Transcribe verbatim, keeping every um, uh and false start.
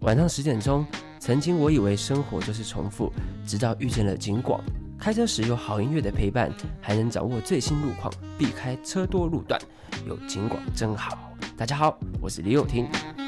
晚上十点钟，曾经我以为生活就是重复，直到遇见了警广。开车时有好音乐的陪伴，还能掌握最新路况，避开车多路段，有警广真好。大家好，我是李友廷。